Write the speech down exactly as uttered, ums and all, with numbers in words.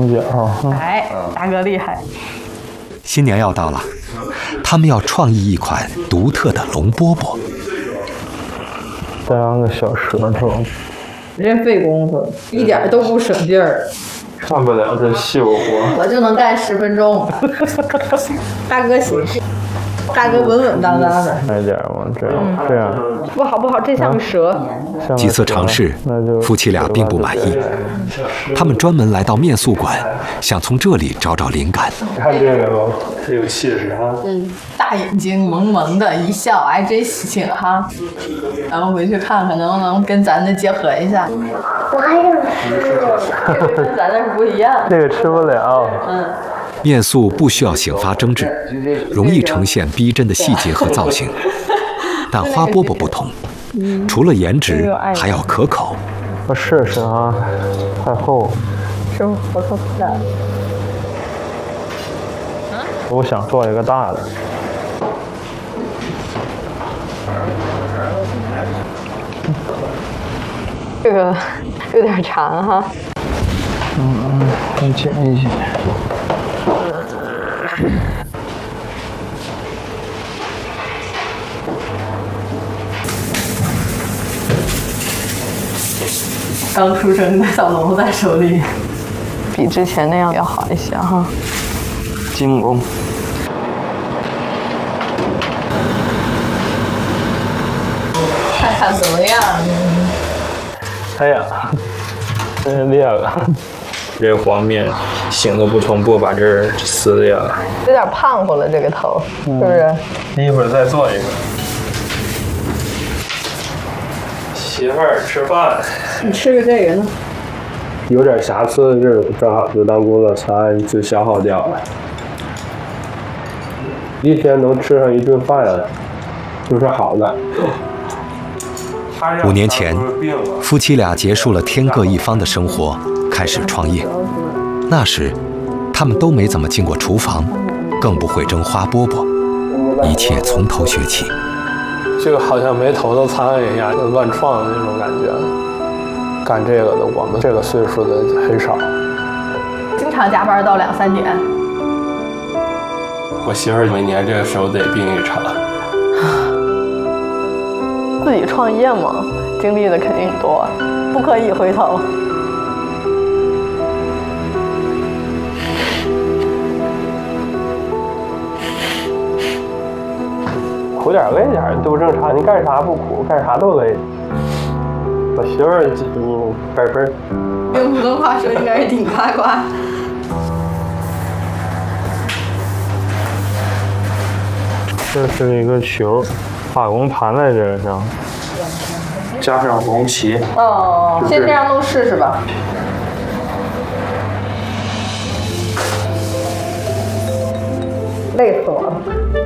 龙角。 哎，大哥厉害！ 新年要到了，他们要创意一款独特的龙饽饽。 再让个小舌头， 真费功夫，一点都不省劲儿。 干不了这细活， 我就能干十分钟。大哥行，大哥稳稳当当的。 来点嘛，这样、嗯、这样。 不好不好，这像个蛇。 几次尝试，夫妻俩并不满意。他们专门来到面塑馆，想从这里找找灵感。 看这个吧，这有气势哈。 嗯，大眼睛萌萌的，一笑，哎，真喜庆哈。然后回去看看能不能跟咱的结合一下。我还想吃，跟咱那是不一样。 这个吃不了。 嗯。 面塑不需要醒发争执，容易呈现逼真的细节和造型。但花饽饽不同，除了颜值，还要可口。 我试试啊，太厚。 是不好口的？ 我想做一个大的。 这个有点长哈。 嗯嗯，再剪一剪。 刚出生的小龙在手里，比之前那样要好一些哈。 金龙。 看看怎么样？ 哎呀，真裂了！这个黄面醒的不同步，把这儿撕裂了。 有点胖乎了，这个头，嗯、是不是？ 一会儿再做一个。媳妇儿吃饭。 你吃个这个呢？ 有点瑕疵的这种正好就当工作餐就消耗掉了。一天能吃上一顿饭了，就是好的。 五年前，夫妻俩结束了天各一方的生活，开始创业。那时，他们都没怎么进过厨房，更不会蒸花饽饽，一切从头学起。 就好像没头都参与一样，就乱创的那种感觉。干这个的，我们这个岁数的很少， 经常加班到两三点。 我媳妇儿每年这个时候得病一场。 自己创业嘛，经历的肯定多，不可以回头。 苦点累点都正常，你干啥不苦，干啥都累。我媳妇儿嗯倍儿倍儿， 用普通话说应该是顶呱呱。 这是一个球，把龙盘在这上，加上龙旗。 哦，就是、先这样弄试试吧。累死我了。